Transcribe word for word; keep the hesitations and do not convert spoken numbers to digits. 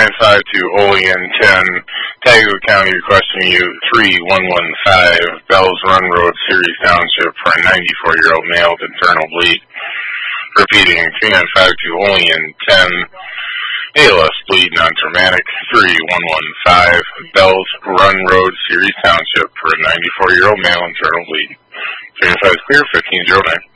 nine five to Olean ten, Tago County requesting you three one one five, Bells Run Road, Ceres Township for a ninety-four-year-old male with internal bleed. Repeating, three nine five to Olean ten, A L S bleed non-traumatic, three one one five, Bells Run Road, Ceres Township for a ninety-four-year-old male internal bleed. three nine five is clear, fifteen oh nine.